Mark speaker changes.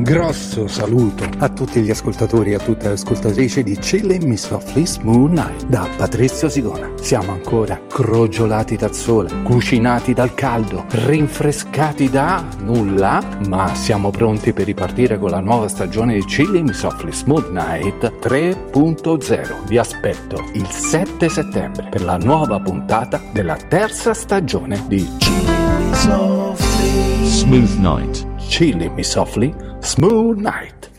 Speaker 1: grosso saluto a tutti gli ascoltatori e a tutte le ascoltatrici di Chilling Me Softly Smooth Night da Patrizio Sigona. Siamo ancora crogiolati dal sole, cucinati dal caldo, rinfrescati da nulla, ma siamo pronti per ripartire con la nuova stagione di Chilling Me Softly Smooth Night 3.0. Vi aspetto il 7 settembre per la nuova puntata della terza stagione di Chilling Me Softly
Speaker 2: Smooth Night.
Speaker 1: Chilling Me Softly Smooth Night.